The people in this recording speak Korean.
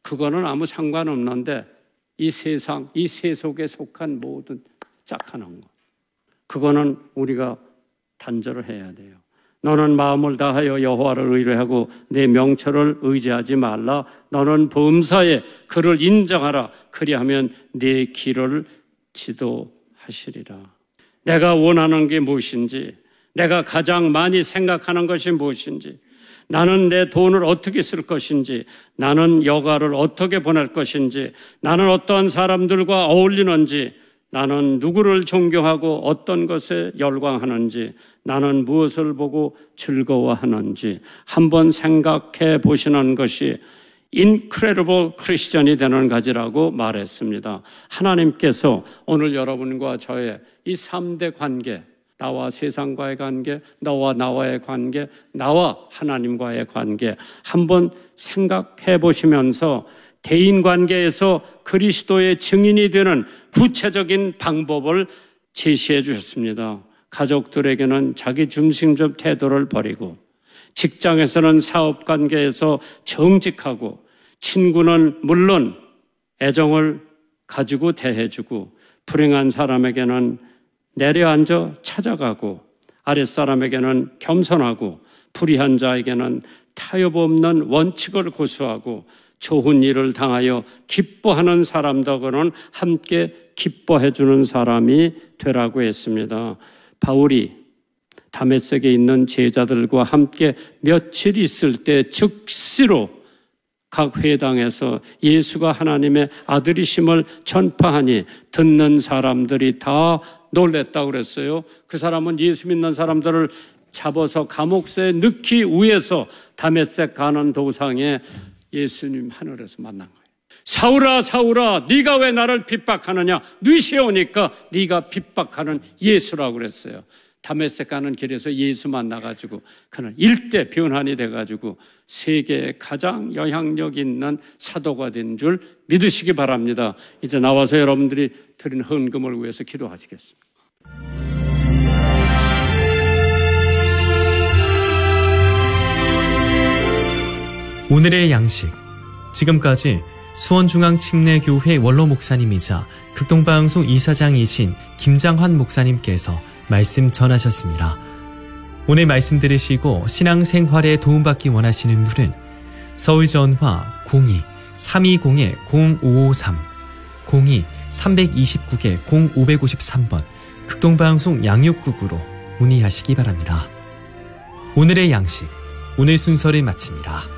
그거는 아무 상관없는데 이 세상, 이 세속에 속한 모든 짝하는 것, 그거는 우리가 단절을 해야 돼요. 너는 마음을 다하여 여호와를 의뢰하고 내 명철을 의지하지 말라. 너는 범사에 그를 인정하라. 그리하면 내 길을 지도하시리라. 내가 원하는 게 무엇인지, 내가 가장 많이 생각하는 것이 무엇인지, 나는 내 돈을 어떻게 쓸 것인지, 나는 여가를 어떻게 보낼 것인지, 나는 어떠한 사람들과 어울리는지, 나는 누구를 존경하고 어떤 것에 열광하는지, 나는 무엇을 보고 즐거워하는지 한번 생각해 보시는 것이 incredible Christian이 되는 가지라고 말했습니다. 하나님께서 오늘 여러분과 저의 이 3대 관계, 나와 세상과의 관계, 너와 나와의 관계, 나와 하나님과의 관계 한번 생각해 보시면서 대인관계에서 그리스도의 증인이 되는 구체적인 방법을 제시해 주셨습니다. 가족들에게는 자기 중심적 태도를 버리고, 직장에서는 사업관계에서 정직하고, 친구는 물론 애정을 가지고 대해주고, 불행한 사람에게는 내려앉아 찾아가고, 아랫사람에게는 겸손하고, 불의한 자에게는 타협 없는 원칙을 고수하고, 좋은 일을 당하여 기뻐하는 사람들과는 함께 기뻐해 주는 사람이 되라고 했습니다. 바울이 다메섹에 있는 제자들과 함께 며칠 있을 때 즉시로 각 회당에서 예수가 하나님의 아들이심을 전파하니 듣는 사람들이 다 놀랬다고 그랬어요. 그 사람은 예수 믿는 사람들을 잡아서 감옥새에 넣기 위해서 다메섹 가는 도상에 예수님 하늘에서 만난 거예요. 사울아 사울아 네가 왜 나를 핍박하느냐, 뉘시에 오니까 네가 핍박하는 예수라고 그랬어요. 다메섹 가는 길에서 예수 만나가지고 그는 일대 변환이 돼가지고 세계에 가장 영향력 있는 사도가 된 줄 믿으시기 바랍니다. 이제 나와서 여러분들이 드린 헌금을 위해서 기도하시겠습니다. 오늘의 양식. 지금까지 수원중앙침례교회 원로 목사님이자 극동방송 이사장이신 김장환 목사님께서 말씀 전하셨습니다. 오늘 말씀 들으시고 신앙생활에 도움받기 원하시는 분은 서울전화 02-320-0553, 02-329-0553번 극동방송 양육국으로 문의하시기 바랍니다. 오늘의 양식, 오늘 순서를 마칩니다.